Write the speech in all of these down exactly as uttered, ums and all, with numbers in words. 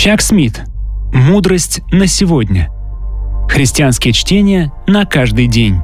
Чак Смит. Мудрость на сегодня. Христианские чтения на каждый день.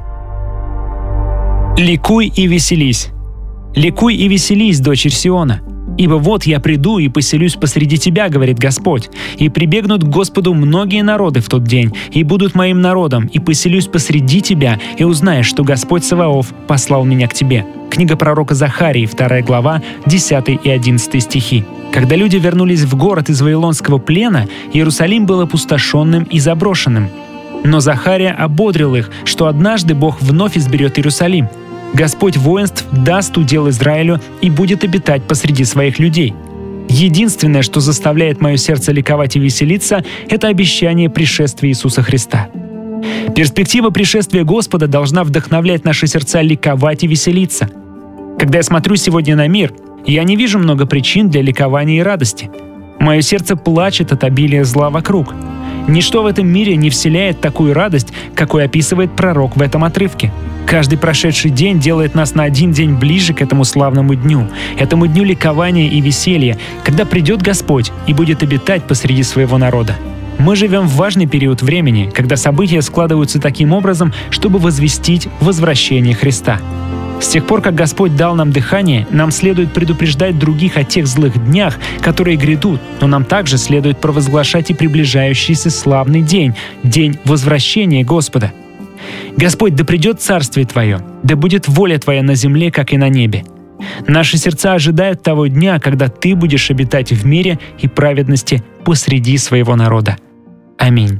Ликуй и веселись. Ликуй и веселись, дочерь Сиона. Ибо вот я приду и поселюсь посреди тебя, говорит Господь, и прибегнут к Господу многие народы в тот день, и будут моим народом, и поселюсь посреди тебя, и узнаешь, что Господь Саваоф послал меня к тебе». Книга пророка Захарии, вторая глава, десятый и одиннадцатый стихи. Когда люди вернулись в город из Вавилонского плена, Иерусалим был опустошенным и заброшенным. Но Захария ободрил их, что однажды Бог вновь изберет Иерусалим. Господь воинств даст удел Израилю и будет обитать посреди своих людей. Единственное, что заставляет мое сердце ликовать и веселиться, это обещание пришествия Иисуса Христа. Перспектива пришествия Господа должна вдохновлять наши сердца ликовать и веселиться. Когда я смотрю сегодня на мир, я не вижу много причин для ликования и радости. Мое сердце плачет от обилия зла вокруг. Ничто в этом мире не вселяет такую радость, какой описывает пророк в этом отрывке. Каждый прошедший день делает нас на один день ближе к этому славному дню, этому дню ликования и веселья, когда придет Господь и будет обитать посреди своего народа. Мы живем в важный период времени, когда события складываются таким образом, чтобы возвестить возвращение Христа. С тех пор, как Господь дал нам дыхание, нам следует предупреждать других о тех злых днях, которые грядут, но нам также следует провозглашать и приближающийся славный день, день возвращения Господа. Господь, да придет Царствие Твое, да будет воля Твоя на земле, как и на небе. Наши сердца ожидают того дня, когда Ты будешь обитать в мире и праведности посреди своего народа. Аминь.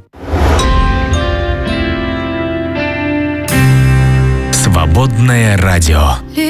Свободное радио.